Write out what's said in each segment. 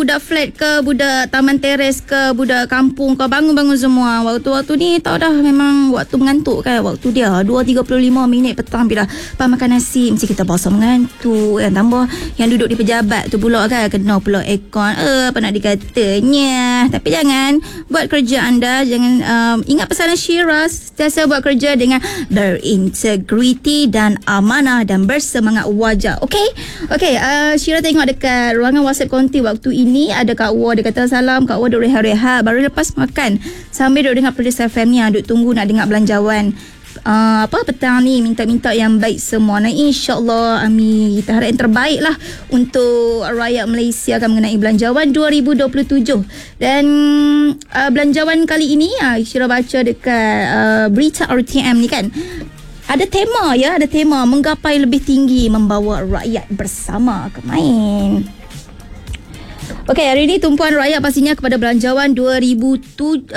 budak flat ke, budak taman teres ke, budak kampung ke, bangun-bangun semua. Waktu-waktu ni tahu dah, memang waktu mengantuk kan. Waktu dia 2.35 minit petang bila makan nasi, mesti kita bahasa mengantuk kan. Tambah yang duduk di pejabat tu pula kan, kena pula aircon. Apa nak dikatanya. Tapi jangan buat kerja anda, jangan ingat pesanan Syira, sentiasa buat kerja dengan berintegriti dan amanah dan bersemangat wajar. Okey, Syira tengok dekat ruangan WhatsApp konti waktu ini ada Kak Wa, dia kata salam Kak Wa, duduk rehat-rehat baru lepas makan sambil duduk dengar Perlis FM ni, duduk tunggu nak dengar belanjawan petang ni, minta-minta yang baik semua. Nah, insyaAllah amin, kita harap yang terbaik lah untuk rakyat Malaysia akan mengenai belanjawan 2027. Dan belanjawan kali ini Syira baca dekat berita RTM ni kan, ada tema menggapai lebih tinggi, membawa rakyat bersama ke main. Okey, hari ini tumpuan rakyat pastinya kepada belanjawan 2027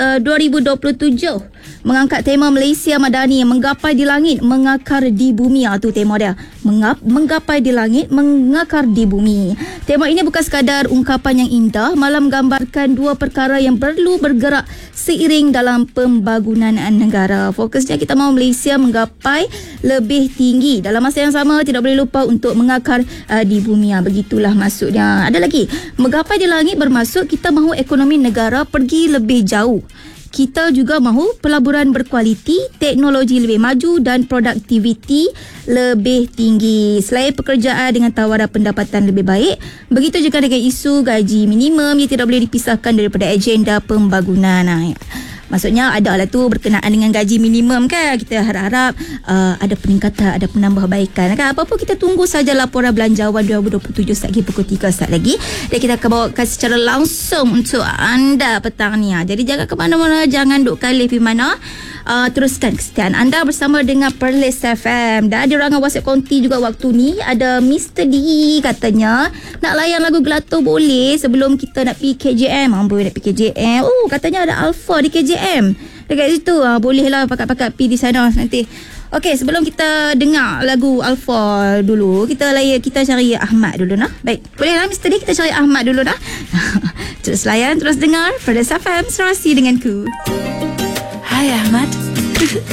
mengangkat tema Malaysia Madani, menggapai di langit, mengakar di bumi. Tu tema dia, menggapai di langit, mengakar di bumi. Tema ini bukan sekadar ungkapan yang indah, malah menggambarkan dua perkara yang perlu bergerak seiring dalam pembangunan negara. Fokusnya kita mahu Malaysia menggapai lebih tinggi. Dalam masa yang sama tidak boleh lupa untuk mengakar di bumi. Begitulah maksudnya. Ada lagi, menggapai di langit bermaksud kita mahu ekonomi negara pergi lebih jauh. Kita juga mahu pelaburan berkualiti, teknologi lebih maju dan produktiviti lebih tinggi. Selain pekerjaan dengan tawaran pendapatan lebih baik, begitu juga dengan isu gaji minimum yang tidak boleh dipisahkan daripada agenda pembangunan. Maksudnya adalah tu berkenaan dengan gaji minimum kan. Kita harap-harap ada peningkatan, ada penambahbaikan kan. Apa-apa kita tunggu saja laporan belanjawan 2027 saat lagi pukul 3 saat lagi. Dan kita akan bawakan secara langsung untuk anda petang ni. Jadi jangan ke mana-mana, jangan duk kalih pergi mana. Teruskan kesetiaan anda bersama dengan Perlis FM. Dan di ruangan WhatsApp konti juga waktu ni ada Mr. D, katanya nak layan lagu Gelato boleh sebelum kita nak pergi KJM. Amboi nak pergi KJM. Katanya ada Alpha di KJM dekat situ. Boleh lah pakat-pakat pergi di sana nanti. Okey, sebelum kita dengar lagu Alpha dulu, kita cari Ahmad dulu nah. Baik, boleh lah Mr. D, kita cari Ahmad dulu nah. Terus layan, terus dengar Perlis FM, serasi denganku. Hai Ahmad.